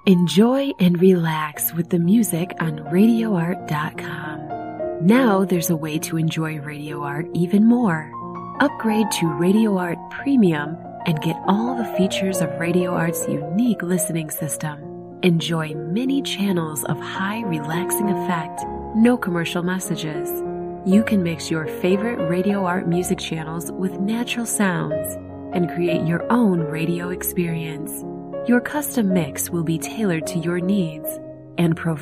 Enjoy and relax with the music on RadioArt.com. Now there's a way to enjoy Radio Art even more. Upgrade to Radio Art Premium and get all the features of Radio Art's unique listening system. Enjoy many channels of high relaxing effect, no commercial messages. You can mix your favorite Radio Art music channels with natural sounds and create your own radio experience. Your custom mix will be tailored to your needs and provide